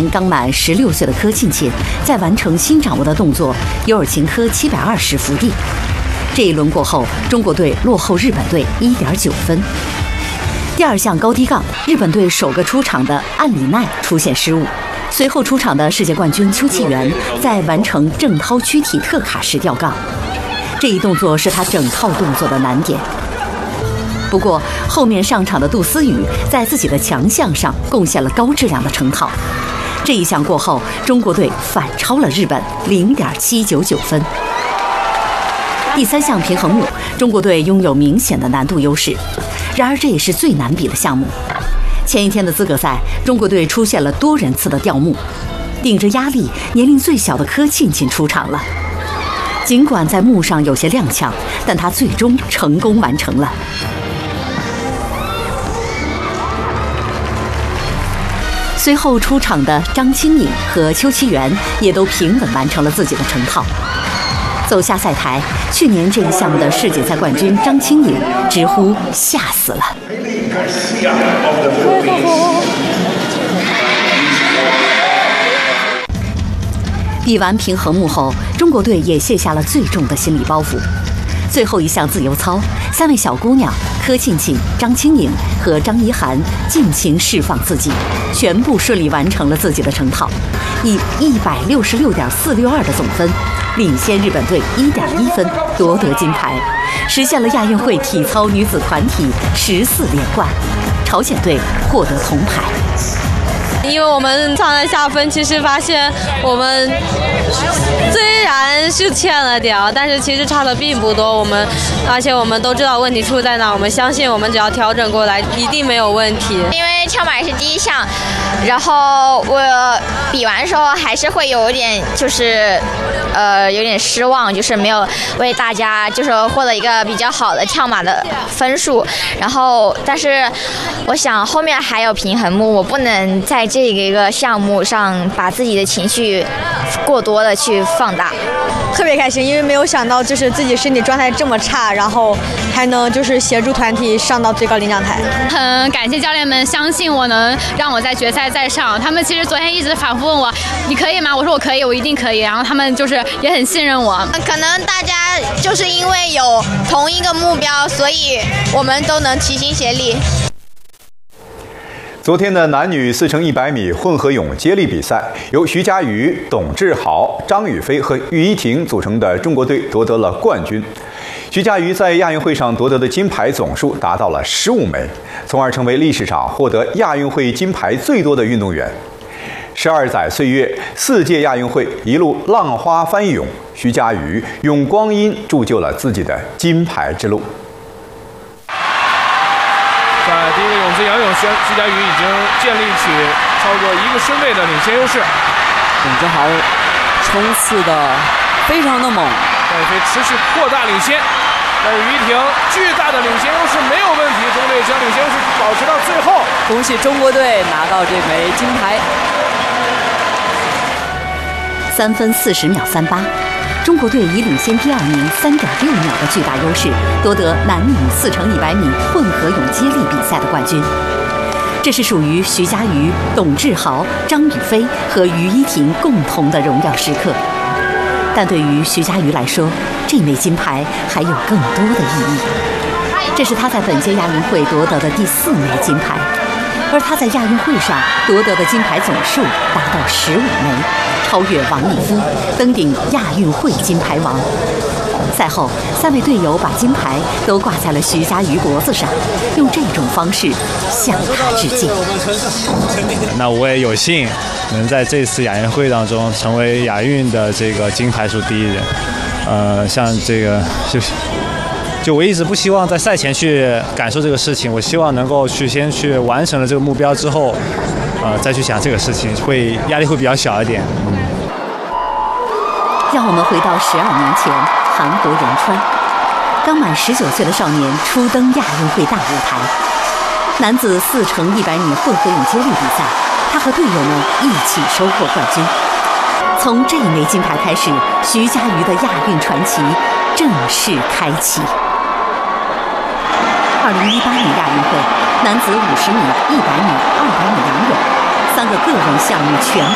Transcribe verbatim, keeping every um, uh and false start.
年刚满十六岁的柯庆庆，在完成新掌握的动作尤尔琴科七百二十伏地。这一轮过后，中国队落后日本队一点九分。第二项高低杠，日本队首个出场的岸里奈出现失误，随后出场的世界冠军邱启源在完成正掏躯体特卡时掉杠，这一动作是他整套动作的难点。不过后面上场的杜思雨在自己的强项上贡献了高质量的成套。这一项过后，中国队反超了日本零点七九九分。第三项平衡木，中国队拥有明显的难度优势，然而这也是最难比的项目。前一天的资格赛，中国队出现了多人次的掉木，顶着压力，年龄最小的柯庆庆出场了。尽管在木上有些踉跄，但他最终成功完成了。随后出场的张清颖和邱启源也都平稳完成了自己的成套。走下赛台，去年这一项目的世锦赛冠军张清颖直呼吓死了。比完平衡木后，中国队也卸下了最重的心理包袱。最后一项自由操，三位小姑娘柯庆庆、张清颖和张怡涵尽情释放自己，全部顺利完成了自己的成套，以一百六十六点四六二的总分领先日本队一点一分，夺得金牌，实现了亚运会体操女子团体十四连冠。朝鲜队获得铜牌。 因为我们上来下分，其实发现我们虽然是欠了点，但是其实差的并不多。我们而且我们都知道问题出在哪，我们相信我们只要调整过来，一定没有问题。 因为跳马是第一项，然后我比完的时候还是会有点就是呃有点失望，就是没有为大家就是获得一个比较好的跳马的分数。然后但是我想后面还有平衡木，我不能在这个一个项目上把自己的情绪过多的去放大。 特别开心，因为没有想到就是自己身体状态这么差，然后还能就是协助团体上到最高领奖台。 很感谢教练们相信我能让我在决赛再上，他们其实昨天一直反复问我你可以吗？我说我可以，我一定可以。然后他们就是也很信任我。 可能大家就是因为有同一个目标，所以我们都能齐心协力。 昨天的男女四乘一百米混合泳接力比赛，由徐嘉余、董志豪、张雨霏和于依婷组成的中国队夺得了冠军。徐嘉余在亚运会上夺得的金牌总数达到了十五枚，从而成为历史上获得亚运会金牌最多的运动员。十二载岁月，四届亚运会一路浪花翻涌，徐嘉余用光阴铸就了自己的金牌之路。 在第一个泳姿仰泳时，徐嘉余已经建立起超过一个身位的领先优势。 董志豪冲刺的非常的猛， 张雨霏持续扩大领先，但是于依婷巨大的领先优势没有问题，中队将领先优势保持到最后。 恭喜中国队拿到这枚金牌。 三分四十秒三八。中国队以领先第二名三点六秒的巨大优势，夺得男女四乘一百米混合泳接力比赛的冠军。这是属于徐嘉余、董志豪、张雨霏和于依婷共同的荣耀时刻。但对于徐嘉余来说，这枚金牌还有更多的意义。这是他在本届亚运会夺得的第四枚金牌，而他在亚运会上夺得的金牌总数达到十五枚，超越王艺夫，登顶亚运会金牌王。赛后，三位队友把金牌都挂在了徐嘉余脖子上，用这种方式向他致敬。 那我也有幸能在这次亚运会当中成为亚运的这个金牌数第一人。呃，像这个就是。就我一直不希望在赛前去感受这个事情，我希望能够去先去完成了这个目标之后，呃，再去想这个事情，会压力会比较小一点。嗯。 让我们回到十二年前，韩国仁川，刚满十九岁的少年初登亚运会大舞台。男子四乘一百米混合泳接力比赛，他和队友们一起收获冠军。从这枚金牌开始，徐嘉余的亚运传奇正式开启。二零一八年亚运会，男子五十米、一百米、二百米仰泳三个个人项目全